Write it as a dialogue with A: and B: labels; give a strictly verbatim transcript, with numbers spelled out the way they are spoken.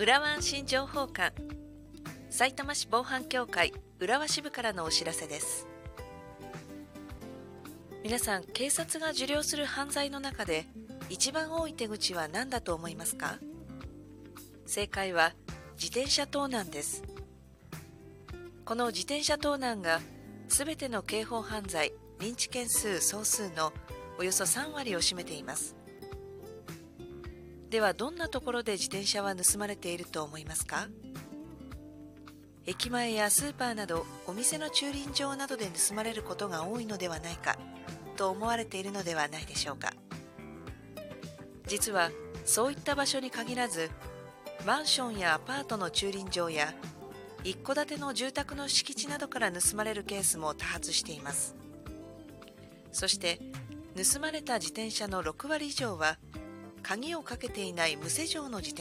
A: 浦和安心情報館、さいたま市防犯協会浦和支部からのお知らせです。皆さん、警察が受領する犯罪の中で一番多い手口は何だと思いますか？正解は自転車盗難です。この自転車盗難がすべての刑法犯罪認知件数総数のおよそさんわりを占めています。では、どんなところで自転車は盗まれていると思いますか？駅前やスーパーなどお店の駐輪場などで盗まれることが多いのではないかと思われているのではないでしょうか。実はそういった場所に限らず、マンションやアパートの駐輪場や一戸建ての住宅の敷地などから盗まれるケースも多発しています。そして盗まれた自転車のろくわり以上は鍵をかけていない無施錠の自転